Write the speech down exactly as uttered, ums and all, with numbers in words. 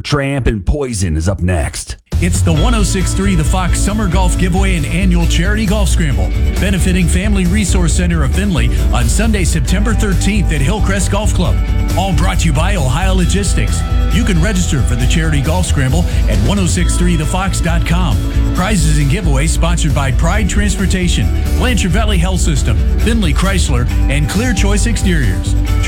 Tramp and Poison is up next. It's the one oh six point three The Fox Summer Golf Giveaway and Annual Charity Golf Scramble, benefiting Family Resource Center of Findlay on Sunday, September thirteenth at Hillcrest Golf Club. All brought to you by Ohio Logistics. You can register for the Charity Golf Scramble at ten sixty-three the fox dot com. Prizes and giveaways sponsored by Pride Transportation, Blanchard Valley Health System, Findlay Chrysler, and Clear Choice Exteriors.